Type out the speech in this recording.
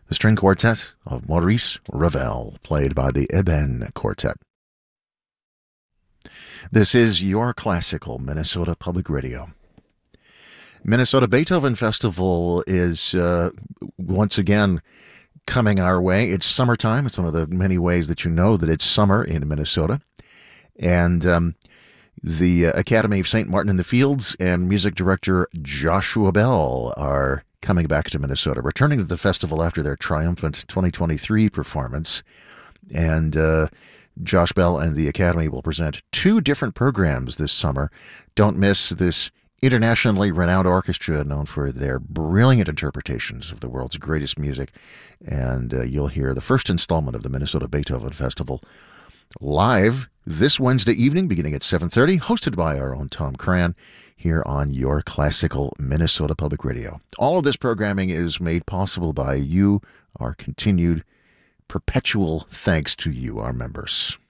the string quartet of Maurice Ravel, played by the Eben Quartet. This is your classical Minnesota Public Radio. Minnesota Beethoven Festival is once again coming our way. It's summertime. It's one of the many ways that you know that it's summer in Minnesota. And the Academy of St. Martin in the Fields and music director Joshua Bell are coming back to Minnesota, returning to the festival after their triumphant 2023 performance. And Josh Bell and the Academy will present two different programs this summer. Don't miss this internationally renowned orchestra known for their brilliant interpretations of the world's greatest music. And you'll hear the first installment of the Minnesota Beethoven Festival live this Wednesday evening beginning at 7:30, hosted by our own Tom Cran here on your classical Minnesota Public Radio. All of this programming is made possible by you, our continued perpetual thanks to you, our members.